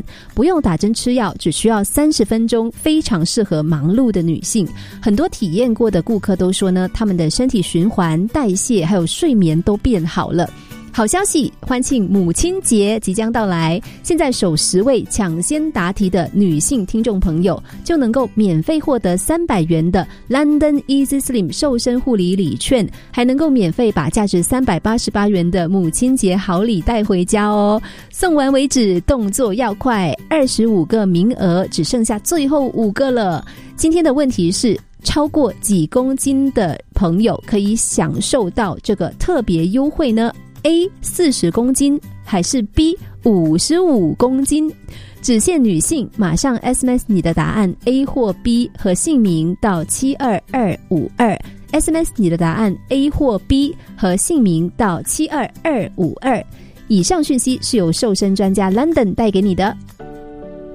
不用打针吃药，只需要30分钟，非常适合忙碌的女性。很多体验过的顾客都说呢，他们的身体循环、代谢还有睡眠都变好了。好消息，欢庆母亲节即将到来，现在首10位抢先答题的女性听众朋友就能够免费获得300元的 London Easy Slim 瘦身护理礼券，还能够免费把价值388元的母亲节好礼带回家哦。送完为止，动作要快，25个名额，只剩下最后5个了。今天的问题是，超过几公斤的朋友可以享受到这个特别优惠呢？A 40公斤还是 B 55公斤？只限女性，马上 SMS 你的答案 A 或 B 和姓名到72252， SMS 你的答案 A 或 B 和姓名到72252。以上讯息是由瘦身专家 London 带给你的。